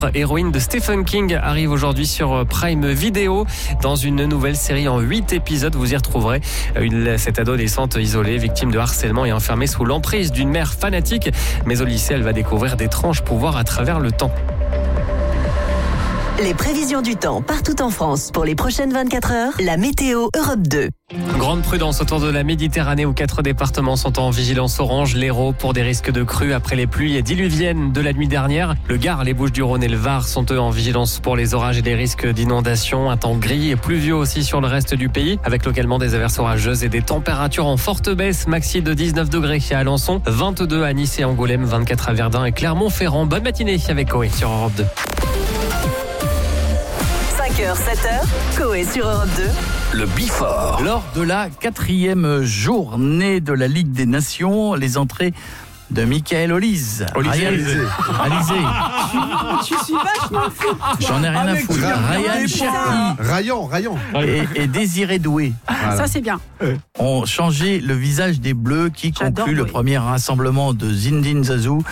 Héroïne de Stephen King arrive aujourd'hui sur Prime Video dans une nouvelle série en 8 épisodes. Vous y retrouverez cette adolescente isolée, victime de harcèlement et enfermée sous l'emprise d'une mère fanatique. Mais au lycée, elle va découvrir d'étranges pouvoirs à travers le temps. Les prévisions du temps partout en France pour les prochaines 24 heures. La météo Europe 2. Grande prudence autour de la Méditerranée où 4 départements sont en vigilance orange. L'Hérault pour des risques de crues après les pluies diluviennes de la nuit dernière. Le Gard, les Bouches-du-Rhône et le Var sont eux en vigilance pour les orages et les risques d'inondation. Un temps gris et pluvieux aussi sur le reste du pays avec localement des averses orageuses et des températures en forte baisse. Maxi de 19 degrés à Alençon, 22 à Nice et Angoulême, 24 à Verdun et Clermont-Ferrand. Bonne matinée avec Coé sur Europe 2. 5h, 7h, Coé sur Europe 2. Le Bifort. Lors de la 4e journée de la Ligue des Nations, les entrées de Michael Olise. Alizé. Je suis vachement fou. J'en ai rien à foutre. Ryan Cherki Rayan. et Désiré Doué Ça, c'est bien. ont changé le visage des Bleus qui J'adore conclut le Doué. premier rassemblement de Zinedine Zazou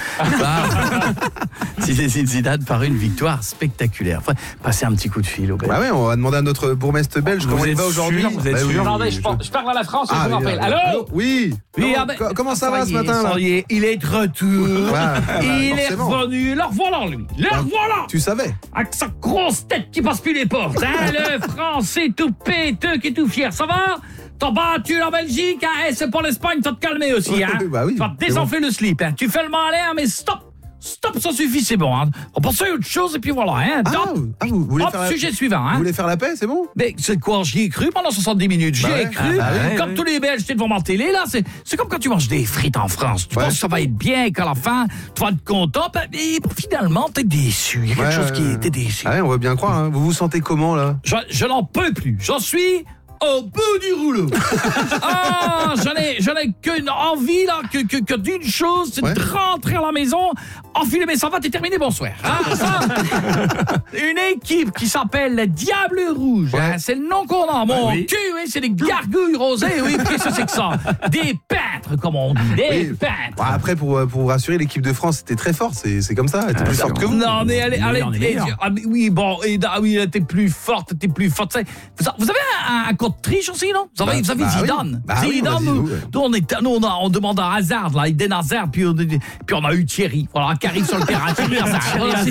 Zidane par une victoire spectaculaire. Enfin, passer un petit coup de fil au Belge. Bah ouais, on va demander à notre bourgmestre belge comment il va aujourd'hui. Vous êtes Bah oui, sûr? oui, Attendez, oui, je parle à la France et je vous oui, rappelle. Allô? Oui. Oui, Comment ça va ce matin là? Il est de retour. Il est forcément. revenu. Le revoilà, lui. Le revoilà. Tu savais? Avec sa grosse tête qui passe plus les portes. Hein, le français tout péteux qui est tout fier. Ça va? T'as battu la Belgique, hein? Et c'est pour l'Espagne, t'as te calmer aussi, hein? Bah oui, Tu vas te désenfler le slip, hein? Tu fais le malin, mais stop! Stop, ça suffit, c'est bon, hein? On passe à autre chose et puis voilà, hein? Vous voulez Hop, faire la... sujet suivant, hein? Vous voulez faire la paix, c'est bon? Mais c'est quoi, j'y ai cru pendant 70 minutes, j'y ai ouais. cru, comme tous les Belges, j'étais devant ma télé, là, c'est comme quand tu manges des frites en France, tu penses que ça va être bien et qu'à la fin, tu vas être content, et finalement, t'es déçu, il y a quelque chose qui était déçu. Ah ouais, on va bien croire, hein. Vous vous sentez comment là? Je n'en peux plus, j'en suis au bout du rouleau. Ah, j'en ai qu'une envie, là, que d'une chose, c'est de rentrer à la maison, enfiler mes savates et terminer, bonsoir. Ah, ça, une équipe qui s'appelle le Diable Rouge, hein, c'est le nom qu'on a. Mon cul, oui, c'est des gargouilles rosées, oui, qu'est-ce que c'est que ça? Des peintres, comme on dit, des peintres. Bon, après, pour vous rassurer, l'équipe de France était très forte, c'est comme ça, elle était plus forte que vous. Non, mais elle oui, bon, oui, elle était plus forte, Vous avez un code triche aussi, non? Vous avez Zidane. Zidane, on demande à Hazard, là, Eden Hazard, puis on a eu Thierry, voilà, qui arrive sur le terrain. Thierry Hazard.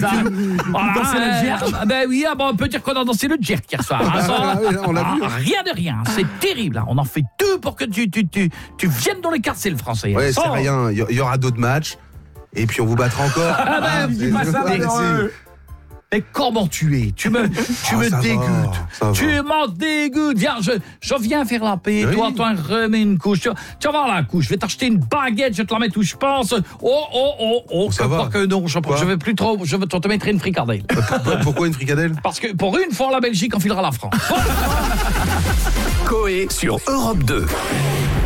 Voilà, ben oui, on peut dire qu'on a dansé le jerk hier soir. On l'a vu. Rien de rien, c'est terrible. Hein. On en fait tout pour que tu viennes dans les quartiers, le français. Ouais, c'est rien, il y aura d'autres matchs, et puis on vous battra encore. Dis pas ça, mais comment tu es? Tu me dégoûtes. Tu m'en dégoûtes. Viens, je viens faire la paix. Oui. Toi, remets une couche. Tu vas voir la couche. Je vais t'acheter une baguette. Je vais te la mettre où je pense. Oh. Ça va. Que non. Je vais plus trop. Je vais te mettre une fricadelle. Pourquoi une fricadelle? Parce que pour une fois, la Belgique enfilera la France. Coé sur Europe 2.